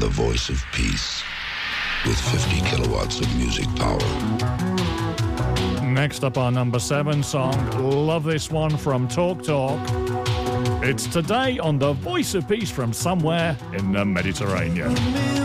the voice of peace with 50 kilowatts of music power. Next up, our number 7 song. Love this one from Talk Talk. It's Today on the Voice of Peace from somewhere in the Mediterranean.